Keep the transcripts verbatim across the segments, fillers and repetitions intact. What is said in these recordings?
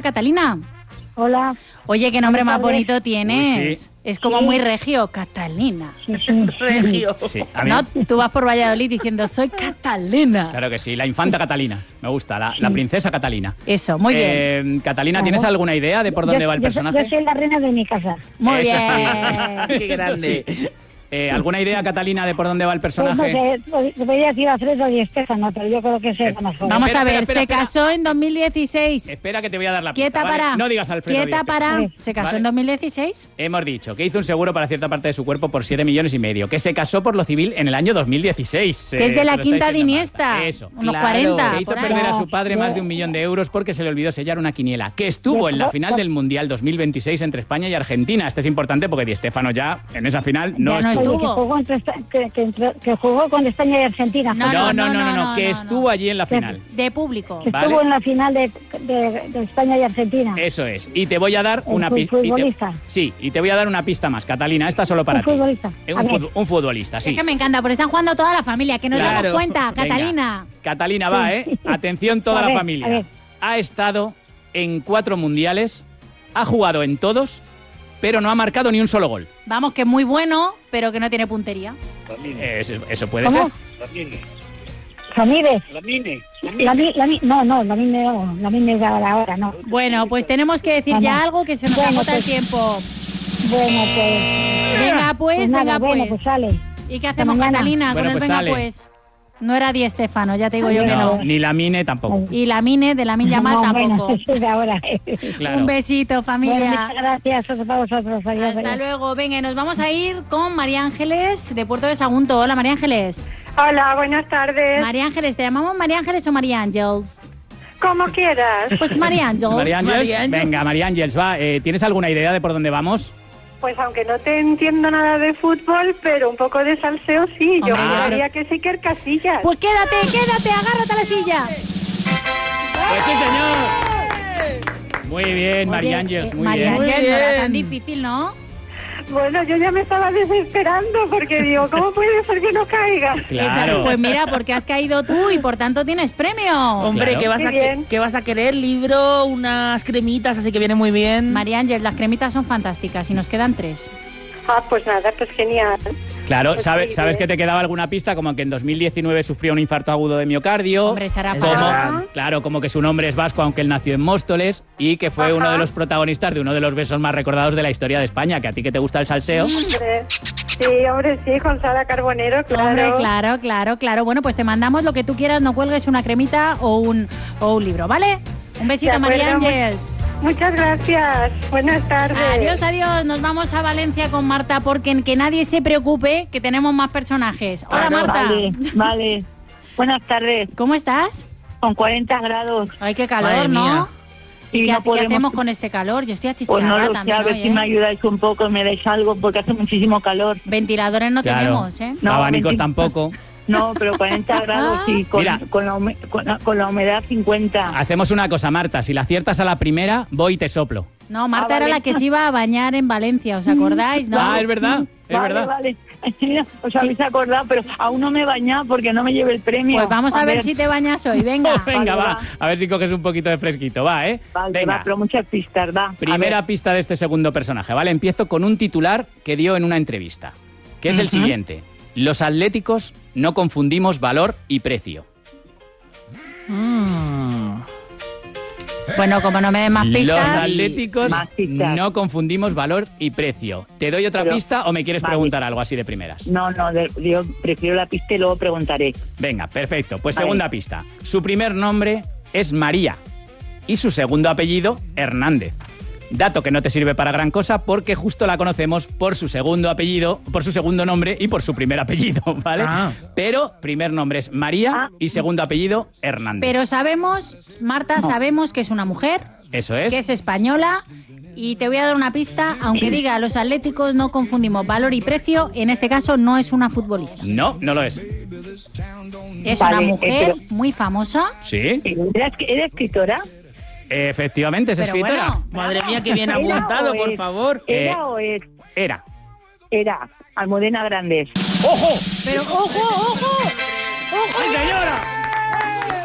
Catalina. Hola. Oye, qué nombre más bonito tienes. Uy, sí. Es como Sí. muy regio, Catalina. Sí, sí. Regio. Sí, a mí- No, tú vas por Valladolid diciendo, soy Catalina. Claro que sí, la infanta Catalina. Me gusta, la, la princesa Catalina. Eso, muy bien. Eh, Catalina, ¿tienes Claro. alguna idea de por dónde Yo- va el yo- personaje? Yo soy la reina de mi casa. Muy Eso bien. sí. Qué grande. Eso sí. Eh, ¿Alguna idea, Catalina, de por dónde va el Pues no personaje? sé, podría decir Alfredo y Estefano, pero yo creo que es el más joven. Vamos Espera, a ver, espera, espera, se espera. casó en dos mil dieciséis. Espera que te voy a dar la pista, Quieta ¿vale? para. No digas Alfredo Quieta Díaz, para. Vale. Se casó Vale. en dos mil dieciséis. Hemos dicho que hizo un seguro para cierta parte de su cuerpo por siete millones y medio, que se casó por lo civil en el año dos mil dieciséis. Que es de eh, la te lo está quinta de diciendo Iniesta. Marta. Eso. Unos Claro. cuarenta. Que hizo por ahí. perder a su No, padre yo- más de un millón de euros porque se le olvidó sellar una quiniela, que estuvo en la final del Mundial dos mil veintiséis entre España y Argentina. Este es importante porque Di Stéfano ya en esa final no Ya no estuvo. Oye, estuvo. que jugó, entre esta- que, que entre- que jugó con España y Argentina. No, No, no, no, no, no, que no, estuvo no. allí en la final. De público. Que Vale. estuvo en la final de, de- de España y Argentina. Eso es. Y te voy a dar ¿Un una fu- pista. futbolista? Sí, y te voy a dar una pista más, Catalina. Esta solo para Un ti. futbolista. Eh, A Un, ver. fut- un futbolista, sí. Es que me encanta, porque están jugando toda la familia, que nos Claro. damos cuenta, Venga. Catalina. Catalina va, ¿eh? Atención toda A la ver, familia. a ver. Ha estado en cuatro mundiales, ha jugado en todos, pero no ha marcado ni un solo gol. Vamos, que es muy bueno, pero que no tiene puntería. Eh, Eso, eso puede ¿Cómo? ser. Ramírez. La mine. La, mi- la, mi- no, no, la mine no, la mine de ahora, no. Bueno, pues tenemos que decir Vamos. ya algo que se nos Bueno, agota el pues- tiempo. Bueno, pues... Venga, pues, pues nada, venga, bueno, pues. pues sale. ¿Y qué hacemos, mañana. Catalina, Bueno, con el pues venga, sale. pues? No era Di Stéfano, ya te digo yo que No, no. ni la Mine tampoco. Y la Mine, de la Min Yamal No, tampoco. bueno, eso es de ahora. Claro. Un besito, Bueno, familia. muchas gracias para vosotros. Adiós, Hasta adiós. luego. Venga, y nos vamos a ir con María Ángeles, de Puerto de Sagunto. Hola, María Ángeles. Hola, buenas tardes. María Ángeles, ¿te llamamos María Ángeles o María Ángels? Como quieras. Pues María Ángels. María Ángels, María Ángels. venga, María Ángels, va. eh, ¿Tienes alguna idea de por dónde vamos? Pues aunque no te entiendo nada de fútbol, pero un poco de salseo sí. Yo Hombre, juraría que sí que el Casillas. Pues quédate, quédate, agárrate a la silla. Pues sí, señor. Muy bien, María Oye, Ángels, eh, muy María bien. Muy Ángels, no era bien. tan difícil, ¿no? Bueno, yo ya me estaba desesperando porque digo, ¿cómo puede ser que no caiga? Claro. Esa- Pues mira, porque has caído tú y por tanto tienes premio. Hombre, Claro. ¿qué, vas a Qué que- bien. ¿qué vas a querer? Libro, unas cremitas, así que viene muy bien. María Ángels, las cremitas son fantásticas y nos quedan tres. Ah, pues nada, pues genial. Claro, Pues ¿sabes, sí, ¿sabes bien. que te quedaba alguna pista? Como que en dos mil diecinueve sufrió un infarto agudo de miocardio. Hombre, Sara como, Farah. Claro, como que su nombre es vasco, aunque él nació en Móstoles, y que fue Ajá. uno de los protagonistas de uno de los besos más recordados de la historia de España, que a ti que te gusta el salseo. Hombre, sí, hombre, sí, con Sara Carbonero, claro. Hombre, claro, claro, claro. Bueno, pues te mandamos lo que tú quieras, no cuelgues una cremita o un, o un libro, ¿vale? Un besito, De acuerdo, María mu- Ángels. Muchas gracias. Buenas tardes. Adiós, adiós. Nos vamos a Valencia con Marta porque que nadie se preocupe que tenemos más personajes. Hola, Claro. Marta. Vale, vale. Buenas tardes. ¿Cómo estás? Con cuarenta grados. Ay, qué calor, Madre ¿no? mía. ¿Y Sí, qué, no hace- qué podemos- hacemos con este calor? Yo estoy Pues achicharrada no lo sé, también a ver hoy, si ¿eh? me ayudáis un poco, me dais algo, porque hace muchísimo calor. Ventiladores no Claro. tenemos, ¿eh? No, Abanicos mentira. tampoco. No, pero cuarenta grados y con, Mira. con, la, hume- con, la, con la humedad cincuenta. Hacemos una cosa, Marta. Si la aciertas a la primera, voy y te soplo. No, Marta Ah, era vale. la que se iba a bañar en Valencia, ¿os acordáis? No. Ah, es verdad, es vale, verdad. Vale, Mira, os habéis acordado, pero aún no me he bañado porque no me lleve el premio. Pues vamos a, ver, si te bañas hoy, venga. Venga, Vale, va. va. A ver si coges un poquito de fresquito, va, ¿eh? Vale, Venga. va, pero muchas pistas, va. A Primera ver. pista de este segundo personaje, ¿vale? Empiezo con un titular que dio en una entrevista, que es el Ujú. siguiente. Los atléticos no confundimos valor y precio. Mm. Bueno, como no me des más Los pistas... atléticos Más pistas. no confundimos valor y precio. ¿Te doy otra Pero- pista o me quieres vale. preguntar algo así de primeras? No, no, de- yo prefiero la pista y luego preguntaré. Venga, perfecto. Pues Vale. segunda pista. Su primer nombre es María y su segundo apellido, Hernández. Dato que no te sirve para gran cosa porque justo la conocemos por su segundo apellido, por su segundo nombre y por su primer apellido, ¿vale? Ah. Pero primer nombre es María Ah. y segundo apellido, Hernández. Pero sabemos, Marta, sabemos que es una mujer, Eso es. que es española, y te voy a dar una pista, aunque diga los atléticos no confundimos valor y precio, en este caso no es una futbolista. No, no lo es. Es Vale, una eh, mujer pero- muy famosa. ¿Sí? ¿Eres, eres escritora? Efectivamente, es Pero escritora. bueno. Madre mía, qué bien ¿Era apuntado, o por es? favor. ¿Era Eh, o es? Era. Era. Almudena Grandes. ¡Ojo! Pero ojo, ojo, ¡Sí, señora!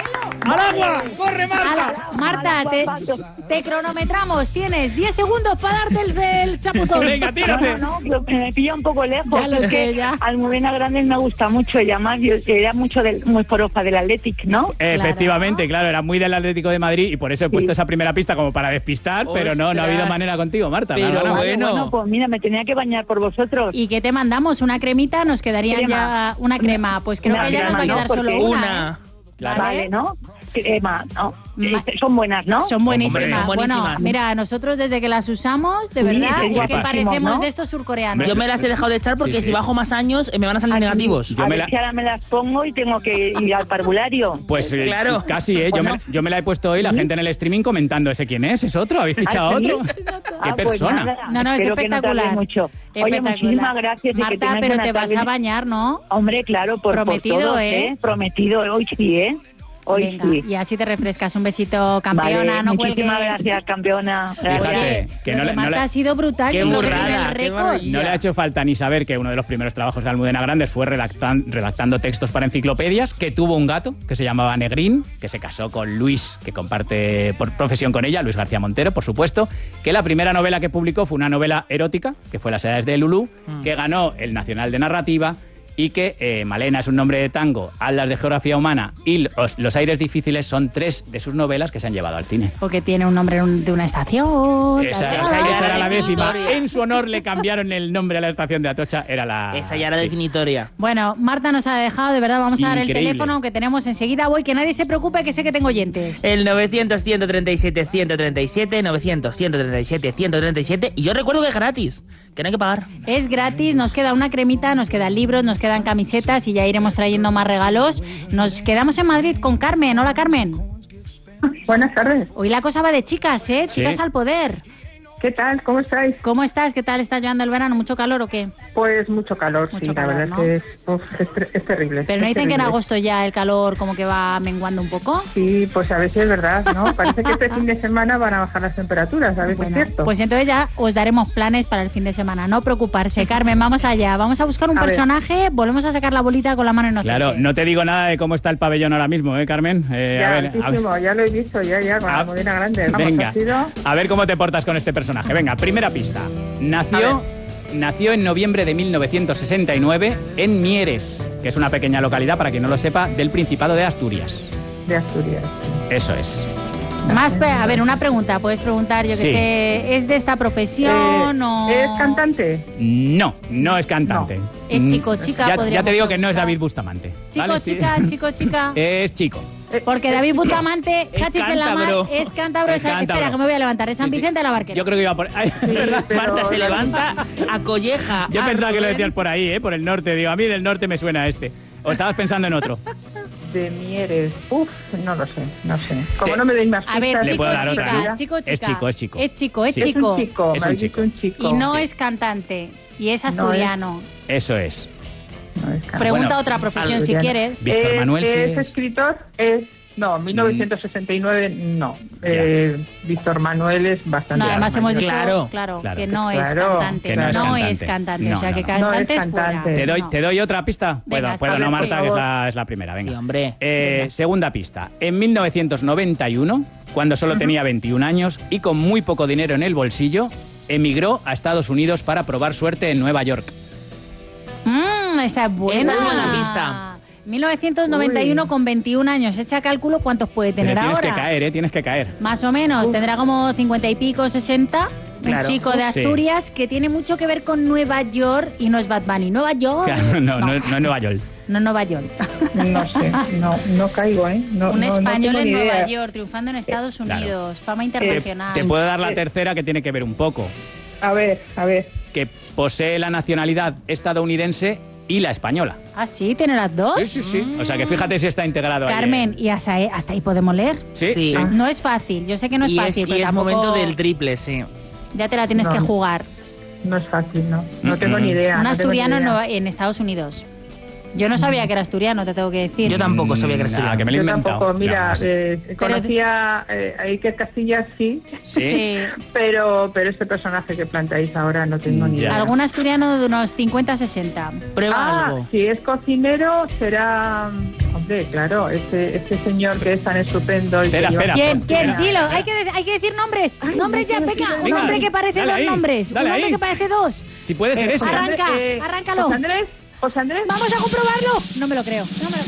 ¡Al agua! ¡Corre, Marta! Ala, Marta, te, te cronometramos. Tienes diez segundos para darte el del chapuzón. Venga, No, tírate. no, no, pero me pilla un poco lejos. Ya lo es sé, que ya. Almudena Grandes me gusta mucho. Y además, yo era mucho del, muy forofa del Athletic, ¿no? Efectivamente, claro, era muy del Atlético de Madrid y por eso he puesto Sí. esa primera pista como para despistar, pero no, no ha habido Ostras. manera contigo, Marta. Pero no, no, no. Vale, bueno. bueno, pues mira, me tenía que bañar por vosotros. ¿Y qué te mandamos? ¿Una cremita? Nos quedaría Crema. ya una crema. Pues creo Una que ya nos va a crema, quedar ¿no? solo Porque- una. Una. ¿eh? Claro. Vale, ¿no? Crema, ¿no? Ma- Eh, Son buenas, ¿no? Son buenísimas. Hombre, son Bueno, buenísimas. mira, nosotros desde que las usamos, de Sí, verdad, qué es que guapísimos, parecemos ¿no? de estos surcoreanos. Yo me las he dejado de echar porque Sí, sí. si bajo más años eh, me van a salir Así, negativos. Yo a me ver la- si ahora me las pongo y tengo que ir al parvulario. Pues eh, Claro. casi, ¿eh? Yo, me, yo me la he puesto hoy, la gente en el streaming comentando, ¿ese quién es? ¿Es otro? ¿Habéis fichado ¿Ah, sí? otro? Ah, ¿Qué pues persona? nada, No, no, es espero que no tarde espectacular. mucho. Oye, Espectacular. muchísimas gracias. y que Marta, tengáis pero una te vas tarde- a bañar, ¿no? Hombre, claro, por, Prometido, por todos, ¿eh? ¿eh? Prometido, hoy sí, ¿eh? Hoy Venga, sí. y así te refrescas. Un besito, campeona. Vale, no muchísimas cuelgues. gracias, campeona. Fíjate, Oye, que lo no de le- no Marta le- ha sido brutal. Qué yo creo que burrada, tiene el qué récord. maravilla. No le ha hecho falta ni saber que uno de los primeros trabajos de Almudena Grandes fue redactan- redactando textos para enciclopedias, que tuvo un gato que se llamaba Negrín, que se casó con Luis, que comparte por profesión con ella, Luis García Montero, por supuesto, que la primera novela que publicó fue una novela erótica, que fue Las edades de Lulú, que ganó el Nacional de Narrativa, y que eh, Malena es un nombre de tango, Atlas de Geografía Humana y Los, Los aires difíciles son tres de sus novelas que se han llevado al cine. Porque tiene un nombre de una estación. Esa, tal, esa- tal. esa era la décima. definitoria. En su honor le cambiaron el nombre a la estación de Atocha. Era la... Esa ya era sí. definitoria. Bueno, Marta nos ha dejado, de verdad, vamos a dar el Increíble. teléfono, aunque tenemos enseguida. Voy, que nadie se preocupe, que sé que tengo oyentes. El novecientos, ciento treinta y siete, ciento treinta y siete, novecientos, ciento treinta y siete, ciento treinta y siete. Y yo recuerdo que es gratis, que no hay que pagar. Es gratis, nos queda una cremita, nos quedan libros, nos quedan camisetas y ya iremos trayendo más regalos. Nos quedamos en Madrid con Carmen. Hola, Carmen. Buenas tardes. Hoy la cosa va de chicas, ¿eh? Sí. Chicas al poder. ¿Qué tal? ¿Cómo estáis? ¿Cómo estás? ¿Qué tal está llevando el verano? ¿Mucho calor o qué? Pues mucho calor, Mucho sí, calor, la verdad ¿no? es que es, uf, es, ter- es terrible. Pero no es dicen que en terrible. agosto ya el calor como que va menguando un poco. Sí, pues a ver si es verdad, ¿no? Parece que este fin de semana van a bajar las temperaturas, a ver si Bueno, es cierto. pues entonces ya os daremos planes para el fin de semana. No preocuparse, Carmen, vamos allá. Vamos a buscar un A ver. personaje, volvemos a sacar la bolita con la mano en los Claro, no te digo nada de cómo está el pabellón ahora mismo, ¿eh, Carmen? Eh, ya, a ver, a ver. altísimo, ya lo he visto, ya, ya, con Ah, la Modena Grande. Vamos, Venga, ha sido... a ver cómo te portas con este personaje. Venga, primera pista. Nació, nació en noviembre de mil novecientos sesenta y nueve en Mieres, que es una pequeña localidad, para quien no lo sepa, del Principado de Asturias. de Asturias. Eso es. Más, pe- a ver, una pregunta. Puedes preguntar, yo que Sí. sé, ¿es de esta profesión Eh, o...? ¿Es cantante? No, no es cantante. Es Mm, chico, chica, Ya, ya podríamos te digo que no es preguntar. David Bustamante. Chico, ¿vale? Sí. chica, chico, chica. Es chico. Porque David Bustamante, Es cachis en la mar, cántabro. es cántabro. Es esa- cántabro. Espera, que me voy a levantar. Es San Sí, sí. Vicente de la Barquera. Yo creo que iba por... Ay, ¿verdad? pero- Marta se levanta, acolleja. Yo a pensaba que lo Rubén. decías por ahí, ¿eh? Por el norte. Digo, a mí del norte me suena este. ¿O estabas pensando en otro? De Mieres. Uf, no lo sé, no sé. Como Te- no me doy más A ver, pistas, Le chico, puedo dar chica, otra, ¿no? chico, chica. Es chico, es chico. Es chico, es Sí. es chico. un chico, Es me un ha dicho chico. un chico. Y no Sí. es cantante. Y es No es- asturiano. Eso es. No es cantante. Pregunta bueno, otra profesión si asturiano. quieres. Víctor Eh, Manuel ¿Es sí es- escritor? Es... No, mil novecientos sesenta y nueve no. Eh, Víctor Manuel es bastante... No, además hemos mayor. dicho Claro, claro, claro. que no es Claro, cantante. que no es no cantante. es cantante. No, o sea, no, que no. cantante No es es fuera. cantante. ¿Te doy, No. ¿Te doy otra pista? Venga, puedo, puedo, sí, no, por Marta, que es favor. la, es la primera. Venga. Sí, hombre. Eh, Venga. segunda pista. En mil novecientos noventa y uno, cuando solo tenía veintiún años y con muy poco dinero en el bolsillo, emigró a Estados Unidos para probar suerte en Nueva York. Mmm, esa es buena. Esa es buena pista. mil novecientos noventa y uno Uy. con veintiún años. Echa cálculo cuántos puede Pero tener tienes ahora. que caer, ¿eh? Tienes que caer. Más o menos, tendrá como cincuenta y pico, sesenta. Claro. Un chico de Sí. Asturias que tiene mucho que ver con Nueva York y no es Bad Bunny. Nueva York. Claro, no, no, no es Nueva York. No Nueva York. No sé, no, no caigo, ¿eh? No, Un no- no español tengo en ni Nueva idea. York, triunfando en Estados claro. Unidos. Fama Te, internacional. te puedo dar la Eh. tercera, que tiene que ver un poco. A ver, a ver. Que posee la nacionalidad estadounidense y la española. Ah, sí, tiene las dos. Sí, sí, sí. O sea, que fíjate si está integrado ahí Carmen, en- ¿y hasta ahí, hasta ahí podemos leer? Sí, Sí. sí. No es fácil, yo sé que no es y fácil, es, pero y es tampoco- momento del triple, sí. Ya te la tienes No. que jugar. No es fácil, no. No Mm, tengo mm. ni idea. Un no tengo ni asturiano en, idea. Nueva- en Estados Unidos. Yo no sabía que era asturiano, te tengo que decir. Yo tampoco sabía que era Mm, asturiano. ah, que me lo he Yo inventado. tampoco, mira, No, no sé. eh, conocía eh, a Iker Casillas, sí, Sí. pero pero este personaje que planteáis ahora no tengo ni Ya. idea. Algún asturiano de unos cincuenta sesenta. Prueba Ah, algo. si es cocinero, será... Hombre, claro, este, este señor que es tan estupendo... y que Espera, lleva- espera. ¿Quién? por- ¿Quién? espera, Dilo, espera. hay que, de- hay que decir nombres. Ay, nombres no ya, quiero Peca. decir Un Venga, nombre que parece dale dos ahí, nombres. dale Un nombre ahí. que parece dos. Si puede ser Eh, ese. José Arranca, Andrés, eh, arráncalo. José Andrés, José Andrés. Vamos a comprobarlo. No me lo creo. No me lo